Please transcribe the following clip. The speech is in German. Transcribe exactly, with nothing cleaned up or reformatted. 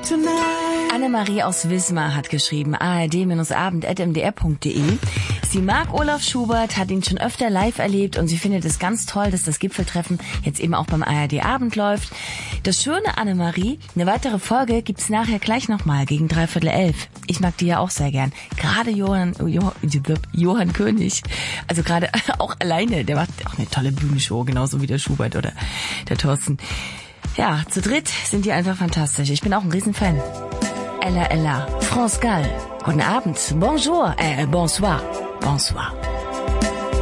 Annemarie aus Wismar hat geschrieben, a r d abend at m d r punkt d e. Sie mag Olaf Schubert, hat ihn schon öfter live erlebt und sie findet es ganz toll, dass das Gipfeltreffen jetzt eben auch beim A R D-Abend läuft. Das Schöne, Annemarie, eine weitere Folge gibt's nachher gleich nochmal gegen dreiviertel elf. Ich mag die ja auch sehr gern. Gerade Johann, Johann, Johann König, also gerade auch alleine, der macht auch eine tolle Bühnenshow, genauso wie der Schubert oder der Thorsten. Ja, zu dritt sind die einfach fantastisch. Ich bin auch ein Riesenfan. Ella Ella, France Gall. Guten Abend, bonjour, äh, bonsoir, bonsoir.